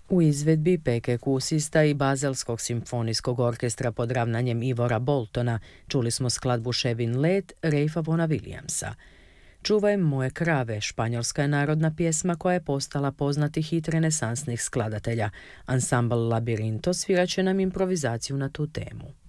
U izvedbi Peke Kusista i Bazelskog simfonijskog orkestra pod ravnanjem Ivora Boltona čuli smo skladbu Šebin let Ralpha Vaughna Williamsa. Čuvaj moje krave, španjolska je narodna pjesma koja je postala poznati hit renesansnih skladatelja. Ansambl Labirinto svirat će nam improvizaciju na tu temu.